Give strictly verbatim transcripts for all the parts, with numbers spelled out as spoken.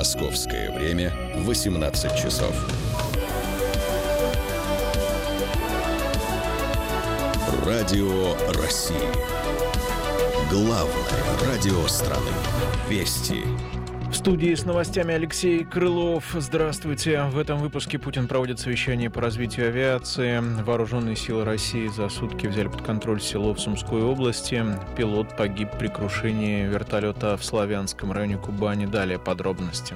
Московское время восемнадцать часов. Радио России. Главное радио страны. Вести. В студии с новостями Алексей Крылов. Здравствуйте. В этом выпуске Путин проводит совещание по развитию авиации. Вооруженные силы России за сутки взяли под контроль село в Сумской области. Пилот погиб при крушении вертолета в Славянском районе Кубани. Далее подробности.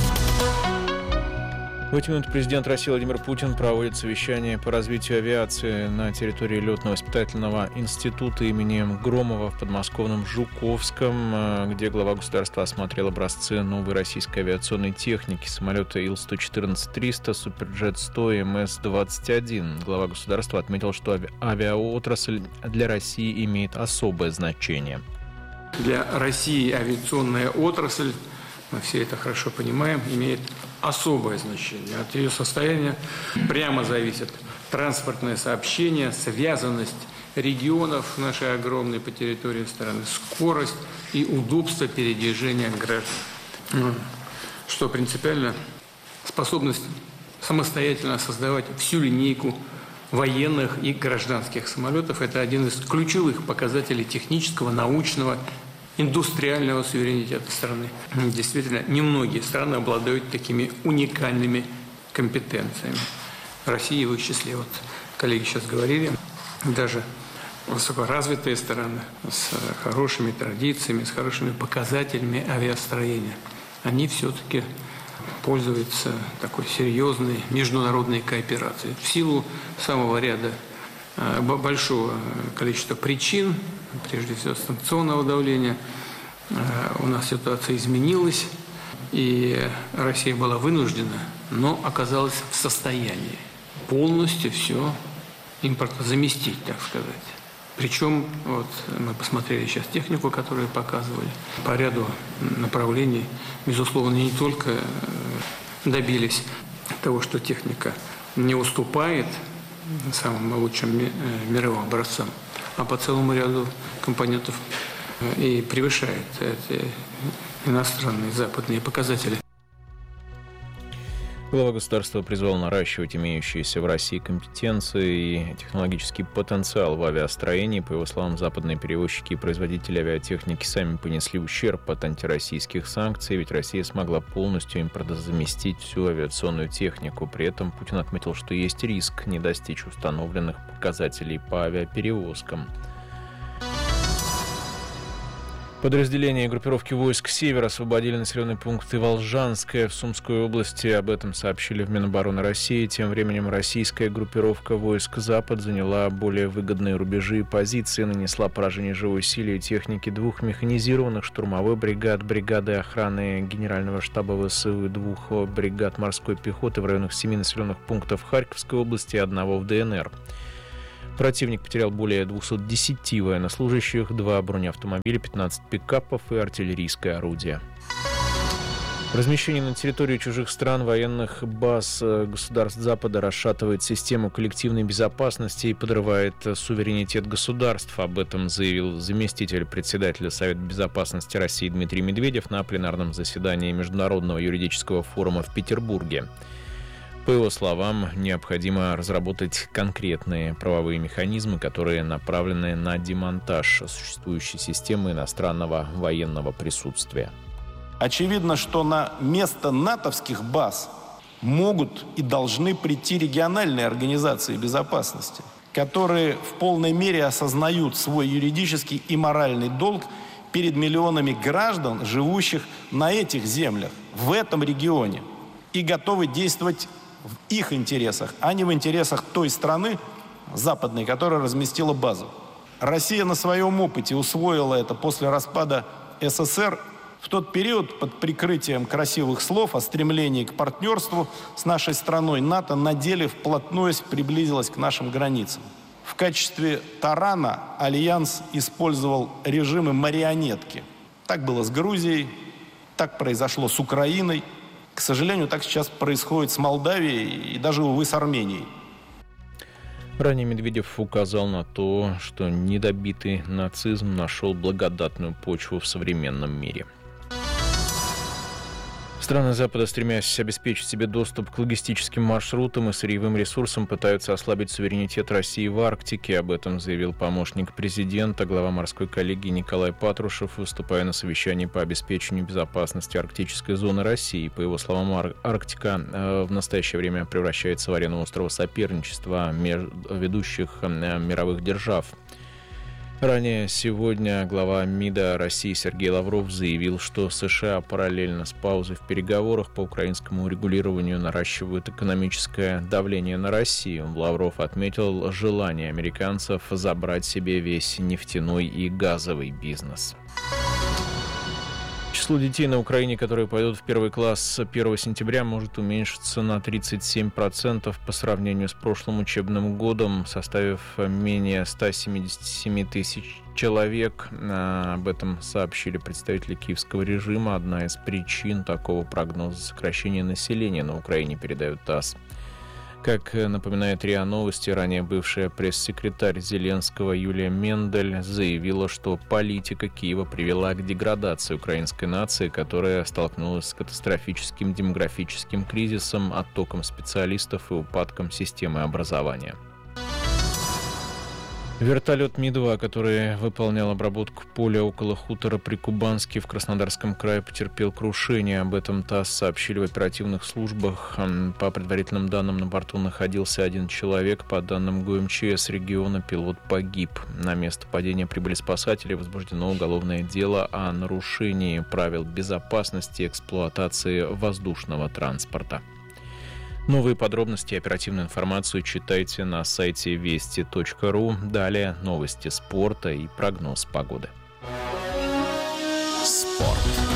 В эти минуты президент России Владимир Путин проводит совещание по развитию авиации на территории летно-воспитательного института имени Громова в подмосковном Жуковском, где глава государства осмотрел образцы новой российской авиационной техники, самолеты Ил сто четырнадцать триста, Суперджет сто и эм эс двадцать один. Глава государства отметил, что ави- авиаотрасль для России имеет особое значение. Для России авиационная отрасль, мы все это хорошо понимаем, имеет особое значение. От ее состояния прямо зависит транспортное сообщение, связанность регионов нашей огромной по территории страны, скорость и удобство передвижения граждан. Что принципиально, способность самостоятельно создавать всю линейку военных и гражданских самолетов – это один из ключевых показателей технического, научного, индустриального суверенитета страны. Действительно, немногие страны обладают такими уникальными компетенциями. Россия в их числе. Вот коллеги сейчас говорили, даже высокоразвитые страны с хорошими традициями, с хорошими показателями авиастроения, они все-таки пользуются такой серьезной международной кооперацией. В силу самого ряда большого количества причин, прежде всего санкционного давления, у нас ситуация изменилась, и Россия была вынуждена, но оказалась в состоянии полностью все импортозаместить, так сказать. Причем, вот мы посмотрели сейчас технику, которую показывали, по ряду направлений, безусловно, не только добились того, что техника не уступает самым лучшим мировым образцам, а по целому ряду компонентов и превышает эти иностранные западные показатели. Глава государства призвал наращивать имеющиеся в России компетенции и технологический потенциал в авиастроении. По его словам, западные перевозчики и производители авиатехники сами понесли ущерб от антироссийских санкций, ведь Россия смогла полностью импортозаместить всю авиационную технику. При этом Путин отметил, что есть риск не достичь установленных показателей по авиаперевозкам. Подразделения группировки войск «Север» освободили населенные пункты Волжанское в Сумской области. Об этом сообщили в Минобороны России. Тем временем российская группировка войск «Запад» заняла более выгодные рубежи и позиции, нанесла поражение живой силе и технике двух механизированных штурмовых бригад, бригады охраны Генерального штаба ВСУ и двух бригад морской пехоты в районах семи населенных пунктов Харьковской области и одного в ДНР. Противник потерял более двухсот десяти военнослужащих, два бронеавтомобиля, пятнадцать пикапов и артиллерийское орудие. Размещение на территории чужих стран военных баз государств Запада расшатывает систему коллективной безопасности и подрывает суверенитет государств. Об этом заявил заместитель председателя Совета безопасности России Дмитрий Медведев на пленарном заседании Международного юридического форума в Петербурге. По его словам, необходимо разработать конкретные правовые механизмы, которые направлены на демонтаж существующей системы иностранного военного присутствия. Очевидно, что на место натовских баз могут и должны прийти региональные организации безопасности, которые в полной мере осознают свой юридический и моральный долг перед миллионами граждан, живущих на этих землях, в этом регионе, и готовы действовать в их интересах, а не в интересах той страны западной, которая разместила базу. Россия на своем опыте усвоила это после распада СССР. В тот период под прикрытием красивых слов о стремлении к партнерству с нашей страной НАТО на деле вплотную приблизилась к нашим границам. В качестве тарана Альянс использовал режимы марионетки. Так было с Грузией, так произошло с Украиной. К сожалению, так сейчас происходит с Молдавией и даже, увы, с Арменией. Ранее Медведев указал на то, что недобитый нацизм нашел благодатную почву в современном мире. Страны Запада, стремясь обеспечить себе доступ к логистическим маршрутам и сырьевым ресурсам, пытаются ослабить суверенитет России в Арктике. Об этом заявил помощник президента, глава морской коллегии Николай Патрушев, выступая на совещании по обеспечению безопасности арктической зоны России. По его словам, Ар- Арктика э, в настоящее время превращается в арену острого соперничества между ведущих э, мировых держав. Ранее сегодня глава МИДа России Сергей Лавров заявил, что США параллельно с паузой в переговорах по украинскому урегулированию наращивают экономическое давление на Россию. Лавров отметил желание американцев забрать себе весь нефтяной и газовый бизнес. Число детей на Украине, которые пойдут в первый класс с первого сентября, может уменьшиться на тридцать семь процентов по сравнению с прошлым учебным годом, составив менее ста семидесяти семи тысяч человек. Об этом сообщили представители киевского режима. Одна из причин такого прогноза — сокращение населения на Украине, передает ТАСС. Как напоминает РИА Новости, ранее бывшая пресс-секретарь Зеленского Юлия Мендель заявила, что политика Киева привела к деградации украинской нации, которая столкнулась с катастрофическим демографическим кризисом, оттоком специалистов и упадком системы образования. Вертолет Ми два, который выполнял обработку поля около хутора Прикубанске в Краснодарском крае, потерпел крушение. Об этом ТАСС сообщили в оперативных службах. По предварительным данным, на борту находился один человек. По данным ГУМЧС региона, пилот погиб. На место падения прибыли спасатели. Возбуждено уголовное дело о нарушении правил безопасности эксплуатации воздушного транспорта. Новые подробности и оперативную информацию читайте на сайте вести точка ру. Далее новости спорта и прогноз погоды. Спорт.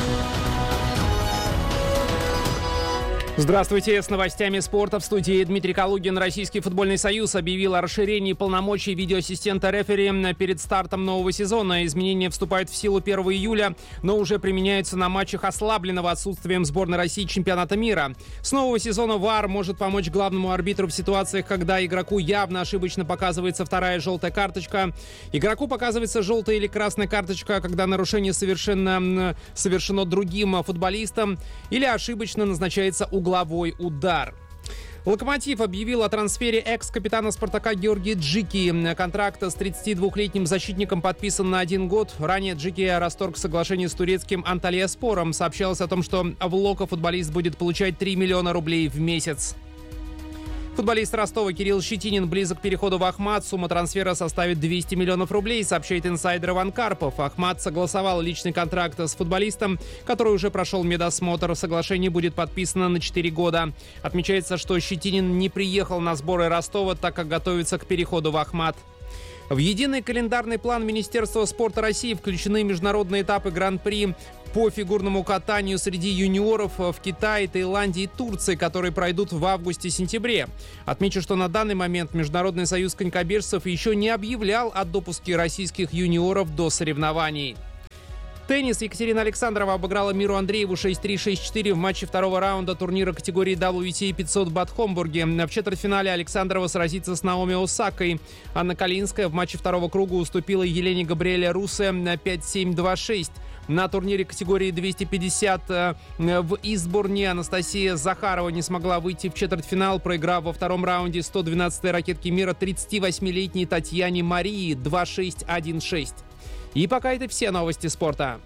Здравствуйте, с новостями спорта в студии Дмитрий Калугин. Российский футбольный союз объявил о расширении полномочий видеоассистента рефери перед стартом нового сезона. Изменения вступают в силу первого июля, но уже применяются на матчах ослабленного отсутствием сборной России чемпионата мира. С нового сезона ВАР может помочь главному арбитру в ситуациях, когда игроку явно ошибочно показывается вторая желтая карточка. Игроку показывается желтая или красная карточка, когда нарушение совершенно совершено другим футболистом, или ошибочно назначается угловой угловой удар. «Локомотив» объявил о трансфере экс-капитана «Спартака» Георгия Джики. Контракт с тридцатидвухлетним защитником подписан на один год. Ранее Джики расторг соглашение с турецким Анталияспором. Сообщалось о том, что в Локо футболист будет получать три миллиона рублей в месяц. Футболист Ростова Кирилл Щетинин близок к переходу в Ахмат. Сумма трансфера составит двести миллионов рублей, сообщает инсайдер Иван Карпов. Ахмат согласовал личный контракт с футболистом, который уже прошел медосмотр. Соглашение будет подписано на четыре года. Отмечается, что Щетинин не приехал на сборы Ростова, так как готовится к переходу в Ахмат. В единый календарный план Министерства спорта России включены международные этапы Гран-при по фигурному катанию среди юниоров в Китае, Таиланде и Турции, которые пройдут в августе-сентябре. Отмечу, что на данный момент Международный союз конькобежцев еще не объявлял о допуске российских юниоров до соревнований. Теннис. Екатерина Александрова обыграла Миру Андрееву шесть три - шесть четыре в матче второго раунда турнира категории дабл ю ти эй пятьсот в Бад-Хомбурге. В четвертьфинале Александрова сразится с Наоми Осакой. Анна Калинская в матче второго круга уступила Елене Габриэле Русе на пять семь - два шесть. На турнире категории двести пятьдесят в Истборне Анастасия Захарова не смогла выйти в четвертьфинал, проиграв во втором раунде сто двенадцатой ракетки мира тридцативосьмилетней Татьяне Марии два шесть - один шесть. И пока это все новости спорта.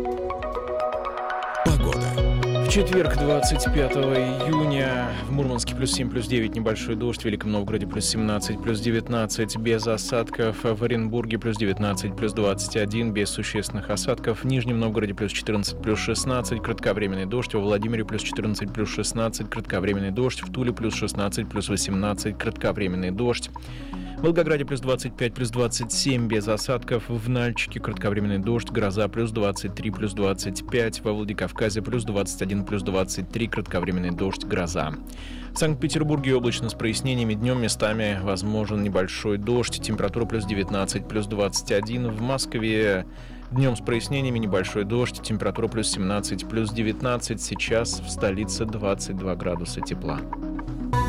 Погода. В четверг, двадцать пятого июня, в Мурманске плюс семь, плюс девять, небольшой дождь, в Великом Новгороде плюс семнадцать, плюс девятнадцать, без осадков, в Оренбурге плюс девятнадцать, плюс двадцать один, без существенных осадков, в Нижнем Новгороде плюс четырнадцать, плюс шестнадцать, кратковременный дождь, во Владимире плюс четырнадцать, плюс шестнадцать, кратковременный дождь, в Туле плюс шестнадцать, плюс восемнадцать, кратковременный дождь. В Волгограде плюс двадцать пять, плюс двадцать семь, без осадков. В Нальчике кратковременный дождь, гроза плюс двадцать три, плюс двадцать пять. Во Владикавказе плюс двадцать один, плюс двадцать три, кратковременный дождь, гроза. В Санкт-Петербурге облачно с прояснениями. Днем местами возможен небольшой дождь. Температура плюс девятнадцать, плюс двадцать один. В Москве днем с прояснениями, небольшой дождь. Температура плюс семнадцать, плюс девятнадцать. Сейчас в столице двадцать два градуса тепла.